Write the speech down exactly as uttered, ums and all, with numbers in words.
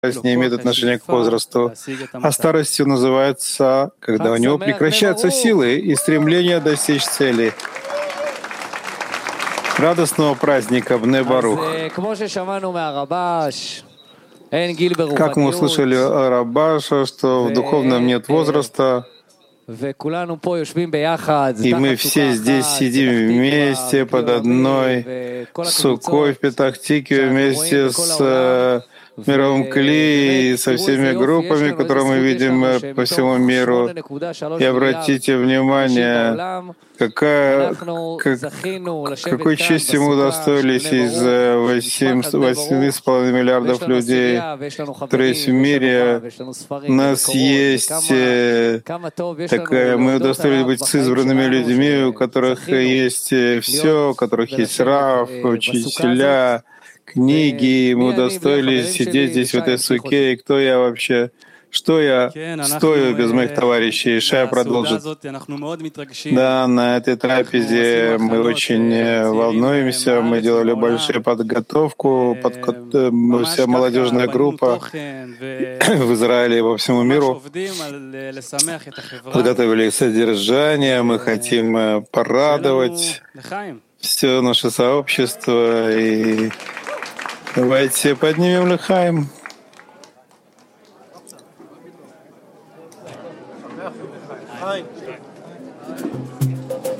не имеет отношения к возрасту, а старостью называется, когда у него прекращаются силы и стремление достичь цели. Радостного праздника, Бне Барух. Как мы услышали о Рабаша, что в духовном нет возраста, и мы все здесь сидим вместе под одной сукой в Петах-Тикве вместе с мировым Кли, со всеми группами, которые мы видим по всему миру. И обратите внимание, какая, как, какой чести мы удостоились из восьми с половиной миллиардов людей, которые есть в мире. У нас есть такая, мы удостоились быть с избранными людьми, у которых есть все, у которых есть рав, учителя, книги, мы удостоились сидеть здесь в этой суке, и кто я вообще, что я стою без моих товарищей. Шая продолжит. Да, на этой трапезе мы очень волнуемся, мы делали большую подготовку, под, вся молодежная группа в Израиле и по всему миру. Подготовили содержание, мы хотим порадовать все наше сообщество и давайте поднимем лехаим.